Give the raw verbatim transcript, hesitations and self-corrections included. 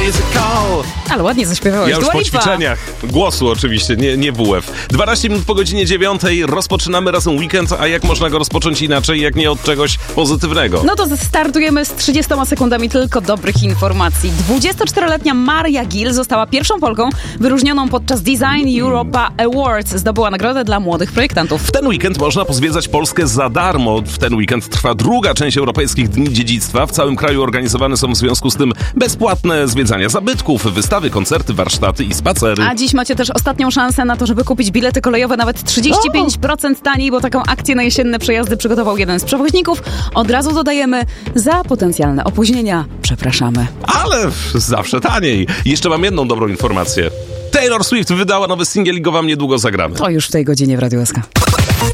musical. Ale ładnie zaśpiewałeś. Ja już Dua po Lipa. ćwiczeniach. Głosu oczywiście, nie, nie W F. dwanaście minut po godzinie dziewiątej rozpoczynamy razem weekend, a jak można go rozpocząć inaczej, jak nie od czegoś pozytywnego? No to startujemy z trzydziestoma sekundami tylko dobrych informacji. dwudziestoczteroletnia Maria Gill została pierwszą Polką wyróżnioną podczas Design Europa Awards. Zdobyła nagrodę dla młodych projektantów. W ten weekend można pozwiedzać Polskę za darmo. W ten weekend trwa druga część Europejskich Dni Dziedzictwa. W całym kraju organizowane są w związku z tym bezpłatne zwiedzania zabytków, wystawy, koncerty, warsztaty i spacery. A dziś macie też ostatnią szansę na to, żeby kupić bilety kolejowe nawet trzydzieści pięć procent taniej, bo taką akcję na jesienne przejazdy przygotował jeden z przewoźników. Od razu dodajemy, za potencjalne opóźnienia przepraszamy. Ale zawsze taniej. Jeszcze mam jedną dobrą informację. Taylor Swift wydała nowy singiel i go wam niedługo zagramy. To już w tej godzinie w Radiu S K.